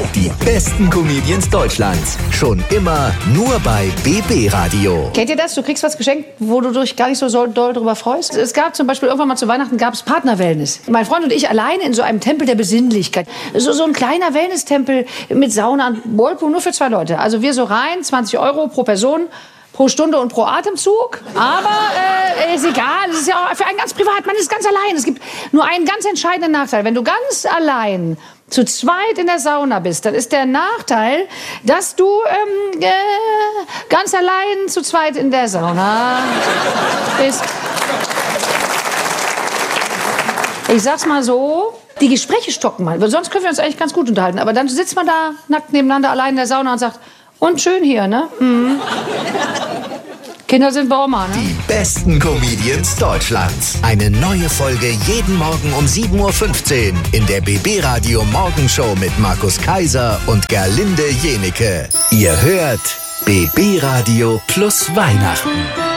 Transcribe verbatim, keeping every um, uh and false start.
Die besten Comedians Deutschlands. Schon immer nur bei B B Radio. Kennt ihr das? Du kriegst was geschenkt, wo du dich gar nicht so doll darüber freust? Es gab zum Beispiel irgendwann mal zu Weihnachten gab es Partner-Wellness. Mein Freund und ich alleine in so einem Tempel der Besinnlichkeit. So, so ein kleiner Wellness-Tempel mit Sauna und Whirlpool nur für zwei Leute. Also wir so rein, zwanzig Euro pro Person. Pro Stunde und pro Atemzug. Aber äh, ist egal, es ist ja auch für einen ganz privat, man ist ganz allein. Es gibt nur einen ganz entscheidenden Nachteil. Wenn du ganz allein zu zweit in der Sauna bist, dann ist der Nachteil, dass du ähm, äh, ganz allein zu zweit in der Sauna bist. Ich sag's mal so, die Gespräche stocken mal. Weil sonst können wir uns eigentlich ganz gut unterhalten. Aber dann sitzt man da nackt nebeneinander allein in der Sauna und sagt, und schön hier, ne? Mhm. Kinder sind bei Oma, ne? Die besten Comedians Deutschlands. Eine neue Folge jeden Morgen um sieben Uhr fünfzehn in der B B Radio Morgenshow mit Markus Kaiser und Gerlinde Jenike. Ihr hört B B Radio plus Weihnachten.